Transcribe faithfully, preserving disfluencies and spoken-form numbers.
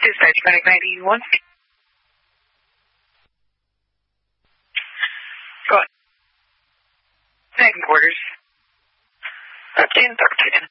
Dispatch, Medic ninety-one. Go on. Second quarters. thirteen, thirteen.